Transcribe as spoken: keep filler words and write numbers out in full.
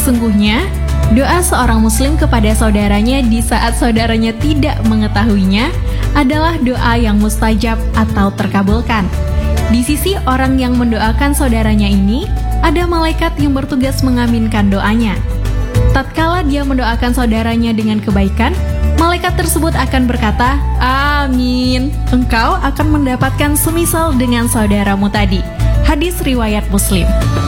Sesungguhnya, doa seorang muslim kepada saudaranya di saat saudaranya tidak mengetahuinya adalah doa yang mustajab atau terkabulkan. Di sisi orang yang mendoakan saudaranya ini, ada malaikat yang bertugas mengaminkan doanya. Tatkala dia mendoakan saudaranya dengan kebaikan, malaikat tersebut akan berkata, "Amin. Engkau akan mendapatkan semisal dengan saudaramu tadi." Hadis riwayat Muslim.